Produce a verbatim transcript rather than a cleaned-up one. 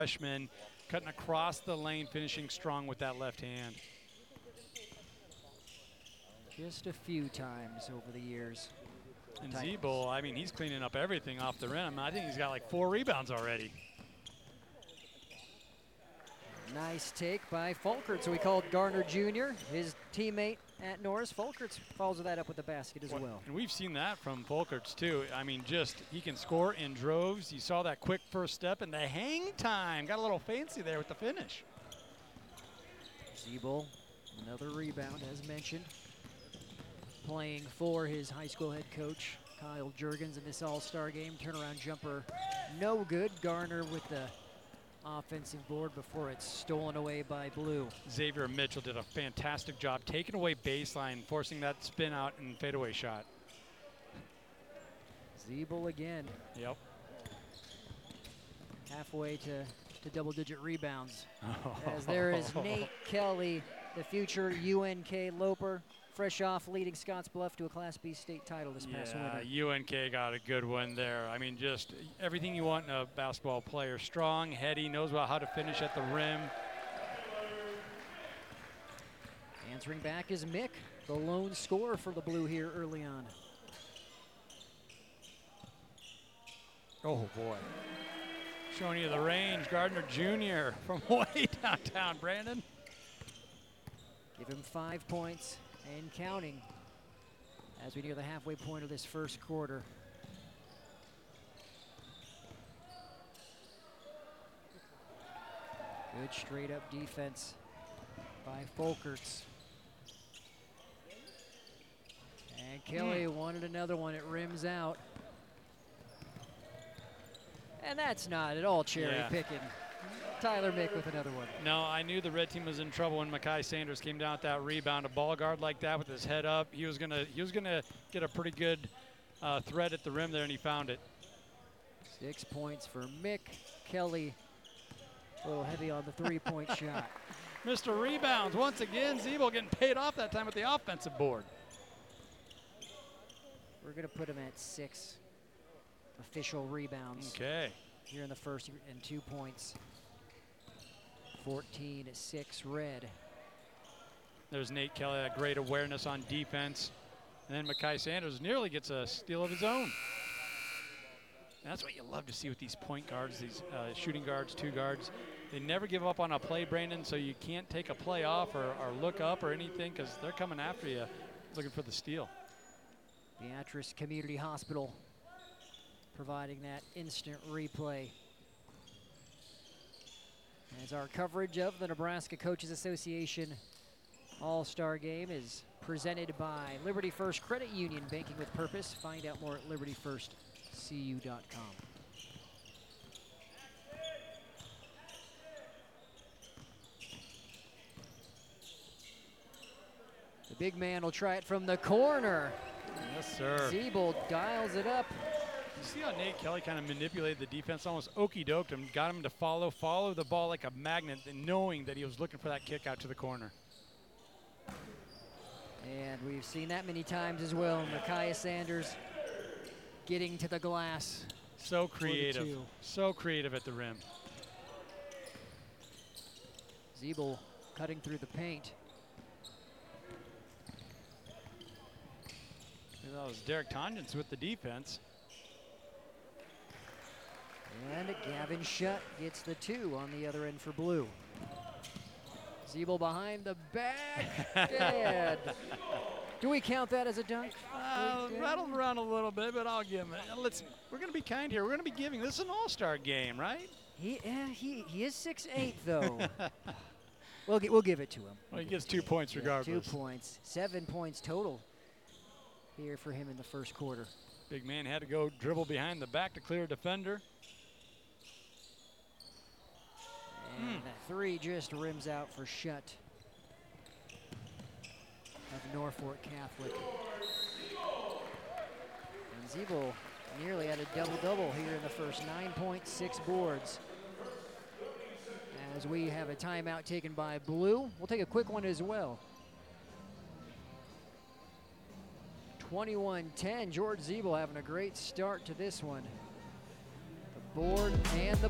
freshman, cutting across the lane, finishing strong with that left hand. Just a few times over the years. And Zebul, I mean, he's cleaning up everything off the rim. I think he's got like four rebounds already. Nice take by Folkerts, who we called Garner Junior His teammate at Norris. Folkerts follows that up with the basket as well. And we've seen that from Folkerts too. I mean, just he can score in droves. You saw that quick first step and the hang time. Got a little fancy there with the finish. Zebul, another rebound as mentioned. Playing for his high school head coach, Kyle Juergens, in this all-star game. Turnaround jumper, no good. Garner with the offensive board before it's stolen away by Blue. Xavier Mitchell did a fantastic job taking away baseline, forcing that spin out and fadeaway shot. Zebul again. Yep. Halfway to, to double-digit rebounds. As there is Nate Kelly, the future U N K Loper, fresh off leading Scottsbluff to a Class B state title this past yeah, winter. U N K got a good one there. I mean, just everything you want in a basketball player. Strong, heady, knows about how to finish at the rim. Answering back is Mick, the lone scorer for the Blue here early on. Oh, boy. Showing you the range, Gardner Junior from way downtown. Brandon? Give him five points and counting as we near the halfway point of this first quarter. Good straight up defense by Folkerts. And Kelly mm. wanted another one. It rims out. And that's not at all cherry yeah. picking. Tyler Mick with another one. No, I knew the red team was in trouble when Makai Sanders came down with that rebound. A ball guard like that with his head up, he was gonna he was gonna get a pretty good uh, threat at the rim there, and he found it. Six points for Mick. Kelly a little heavy on the three-point shot. Mister Rebounds once again. Zebul getting paid off that time with the offensive board. We're gonna put him at six official rebounds. Okay. Here in the first and two points. fourteen six red. There's Nate Kelly, that great awareness on defense. And then Makai Sanders nearly gets a steal of his own. That's what you love to see with these point guards, these uh, shooting guards, two guards. They never give up on a play, Brandon, so you can't take a play off or, or look up or anything because they're coming after you looking for the steal. Beatrice Community Hospital providing that instant replay. As our coverage of the Nebraska Coaches Association All-Star Game is presented by Liberty First Credit Union, banking with purpose. Find out more at liberty first c u dot com. The big man will try it from the corner. Yes, sir. Zebul dials it up. You see how Nate Kelly kind of manipulated the defense, almost okey-doked him, got him to follow, follow the ball like a magnet, and knowing that he was looking for that kick out to the corner. And we've seen that many times as well. Micaiah Sanders getting to the glass. So creative, so creative at the rim. Zebul cutting through the paint. That was Derek Tonjans with the defense. And Gavin Shutt gets the two on the other end for Blue. Zebul behind the back. Dead. Do we count that as a dunk? Uh, rattled around a little bit, but I'll give him it. Let's, we're going to be kind here. We're going to be giving. This is an all-star game, right? He, yeah, he, he is six eight, though. we'll, get, we'll give it to him. Well, he gets two points regardless. Yeah, two points. Seven points total here for him in the first quarter. Big man had to go dribble behind the back to clear a defender. And mm. that three just rims out for Shutt of Norfolk Catholic. And Zebul nearly had a double-double here in the first. Nine point six boards. As we have a timeout taken by Blue. We'll take a quick one as well. twenty-one ten, George Zebul having a great start to this one. The board and the